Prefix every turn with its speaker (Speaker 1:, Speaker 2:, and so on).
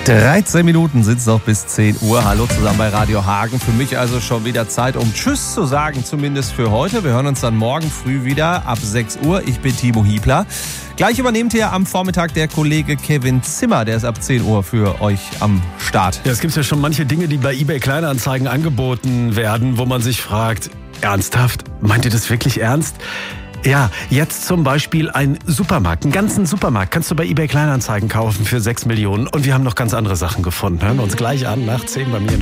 Speaker 1: 13 Minuten sind es noch bis 10 Uhr. Hallo zusammen bei Radio Hagen. Für mich also schon wieder Zeit, um Tschüss zu sagen, zumindest für heute. Wir hören uns dann morgen früh wieder ab 6 Uhr. Ich bin Timo Hiebler. Gleich übernimmt hier am Vormittag der Kollege Kevin Zimmer. Der ist ab 10 Uhr für euch am Start.
Speaker 2: Ja, es gibt ja schon manche Dinge, die bei eBay Kleinanzeigen angeboten werden, wo man sich fragt, ernsthaft? Meint ihr das wirklich ernst? Ja, jetzt zum Beispiel ein Supermarkt, einen ganzen Supermarkt kannst du bei eBay Kleinanzeigen kaufen für 6 Millionen. Und wir haben noch ganz andere Sachen gefunden. Hören wir uns gleich an nach 10 bei mir.